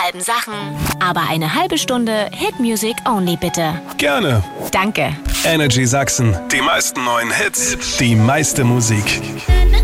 halben Sachen. Aber eine halbe Stunde Hit-Music only bitte. Gerne. Danke. Energy Sachsen. Die meisten neuen Hits, die meiste Musik.